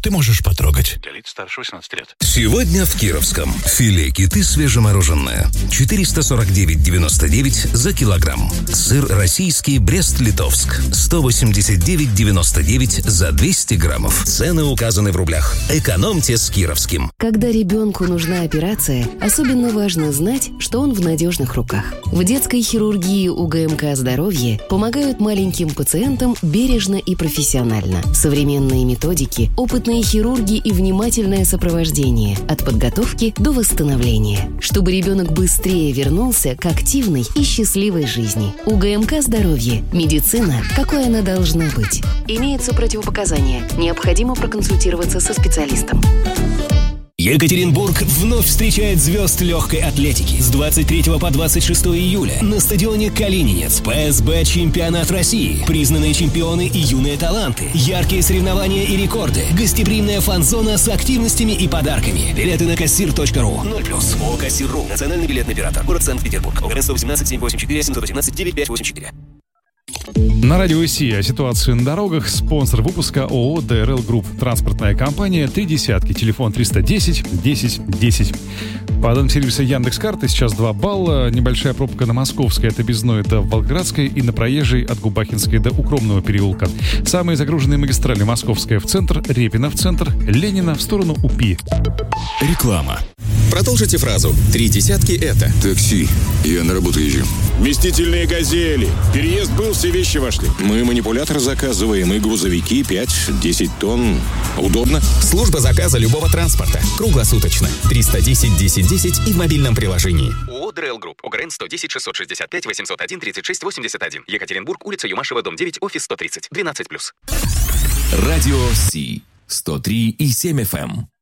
ты можешь потрогать. Для лиц старше 18 лет. Сегодня в Кировском. Филе киты свежемороженое. 449,99 за килограмм. Сыр российский Брест-Литовск. 189,99 за 200 граммов. Цены указаны в рублях. Экономьте с Кировским. Когда ребенку нужна операция, особенно важно знать, что он в надежных руках. В детской хирургии УГМК «Здоровье» помогают маленьким пациентам бережно и профессионально. Современные методики, опытные хирурги и внимательное сопровождение от подготовки до восстановления, чтобы ребенок быстрее вернулся к активной и счастливой жизни. УГМК «Здоровье». Медицина, какой она должна быть. Имеются противопоказания. Необходимо проконсультироваться со специалистом. Екатеринбург вновь встречает звезд легкой атлетики. С 23 по 26 июля на стадионе Калининец ПСБ чемпионат России. Признанные чемпионы и юные таланты. Яркие соревнования и рекорды. Гостеприимная фан-зона с активностями и подарками. Билеты на kassir.ru. 0+. ООО «Кассир.ру». Национальный билетный оператор. Город Санкт-Петербург. ОГРН 118 784 718 9584. На радио ИСИ о ситуации на дорогах. Спонсор выпуска ООО ДРЛ Групп. Транспортная компания «Три десятки». Телефон 310 10 10. По данным сервиса Яндекс.Карты сейчас 2 балла. Небольшая пробка на Московской от Объездной до Волгоградской и на Проезжей от Губахинской до Укромного переулка. Самые загруженные магистрали: Московская в центр, Репина в центр, Ленина в сторону УПИ. Реклама. Продолжите фразу. 3 десятки это. Такси. Я на работу езжу. Вместительные «Газели». Переезд был, все вещи вошли. Мы манипулятор заказываем и грузовики 5-10 тонн. Удобно. Служба заказа любого транспорта. Круглосуточно. 310 10 10 и в мобильном приложении. ООО ДРЛ Групп. ОГРН 110 665 801 36 81. Екатеринбург, улица Юмашева, дом 9, офис 130. 12+. Радио Си. 103,7 FM.